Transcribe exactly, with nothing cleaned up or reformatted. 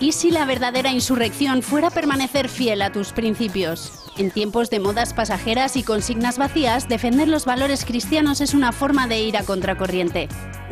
¿Y si la verdadera insurrección fuera permanecer fiel a tus principios? En tiempos de modas pasajeras y consignas vacías, defender los valores cristianos es una forma de ir a contracorriente.